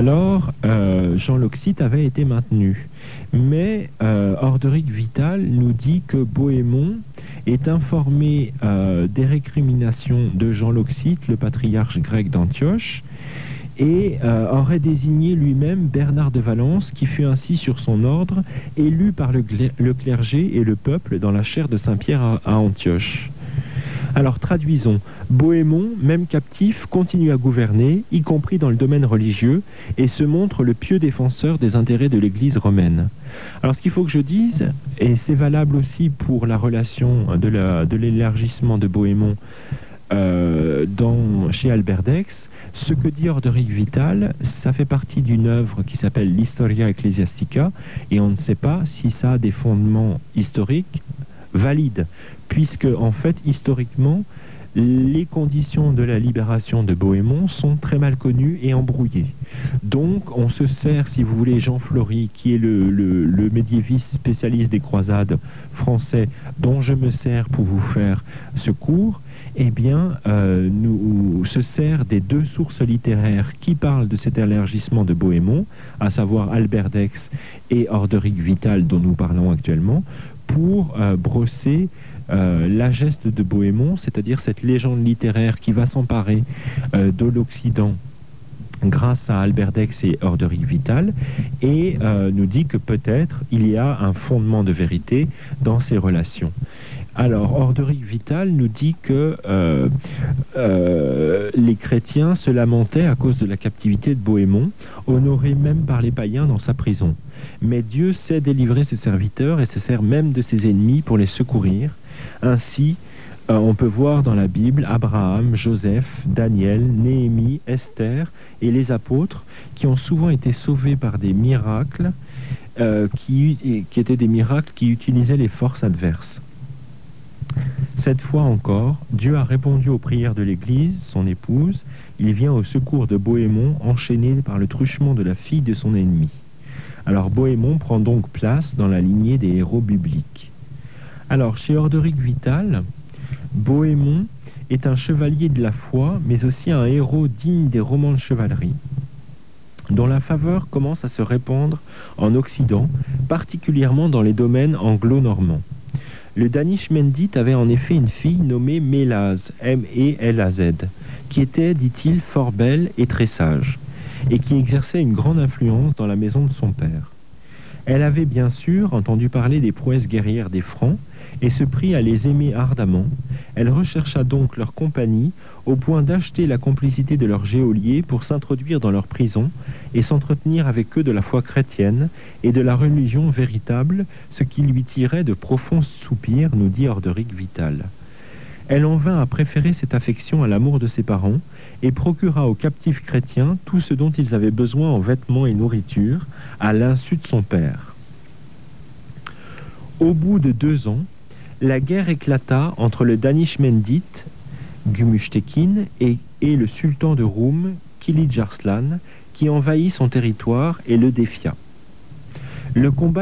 Alors, Jean Loxite avait été maintenu. Mais Orderic Vital nous dit que Bohémond est informé des récriminations de Jean Loxite, le patriarche grec d'Antioche, et aurait désigné lui-même Bernard de Valence, qui fut ainsi sur son ordre élu par le clergé et le peuple dans la chaire de Saint-Pierre à Antioche. Alors traduisons, Bohémond, même captif, continue à gouverner, y compris dans le domaine religieux, et se montre le pieux défenseur des intérêts de l'Église romaine. Alors ce qu'il faut que je dise, et c'est valable aussi pour la relation de l'élargissement de Bohémond chez Albert d'Aix, ce que dit Orderic Vital, ça fait partie d'une œuvre qui s'appelle l'Historia Ecclesiastica, et on ne sait pas si ça a des fondements historiques valides, puisque en fait historiquement les conditions de la libération de Bohémond sont très mal connues et embrouillées. Donc on se sert, si vous voulez, Jean Flory, qui est le médiéviste spécialiste des croisades français, dont je me sers pour vous faire ce cours, eh bien, nous se sert des deux sources littéraires qui parlent de cet élargissement de Bohémond, à savoir Albert d'Aix et Orderic Vital, dont nous parlons actuellement, pour brosser la geste de Bohémond, c'est-à-dire cette légende littéraire qui va s'emparer de l'Occident grâce à Albert d'Aix et Orderic Vital, et nous dit que peut-être il y a un fondement de vérité dans ces relations. Alors, Orderic Vital nous dit que les chrétiens se lamentaient à cause de la captivité de Bohémond, honoré même par les païens dans sa prison. Mais Dieu sait délivrer ses serviteurs et se sert même de ses ennemis pour les secourir. Ainsi, on peut voir dans la Bible Abraham, Joseph, Daniel, Néhémie, Esther et les apôtres qui ont souvent été sauvés par des miracles qui étaient des miracles qui utilisaient les forces adverses. Cette fois encore, Dieu a répondu aux prières de l'Église, son épouse. Il vient au secours de Bohémond, enchaîné par le truchement de la fille de son ennemi. Alors Bohémond prend donc place dans la lignée des héros bibliques. Alors, chez Orderic Vital, Bohémond est un chevalier de la foi, mais aussi un héros digne des romans de chevalerie, dont la faveur commence à se répandre en Occident, particulièrement dans les domaines anglo-normands. Le Danish Mendit avait en effet une fille nommée Mélaz, M-E-L-A-Z, qui était, dit-il, fort belle et très sage, et qui exerçait une grande influence dans la maison de son père. Elle avait bien sûr entendu parler des prouesses guerrières des Francs, et se prit à les aimer ardemment. Elle rechercha donc leur compagnie au point d'acheter la complicité de leurs geôliers pour s'introduire dans leur prison et s'entretenir avec eux de la foi chrétienne et de la religion véritable, ce qui lui tirait de profonds soupirs, nous dit Orderic Vital. Elle en vint à préférer cette affection à l'amour de ses parents et procura aux captifs chrétiens tout ce dont ils avaient besoin en vêtements et nourriture, à l'insu de son père. Au bout de 2 ans, la guerre éclata entre le Danish Mendit, Gumushtekin, et le sultan de Roum, Kilij Arslan, qui envahit son territoire et le défia. Le combat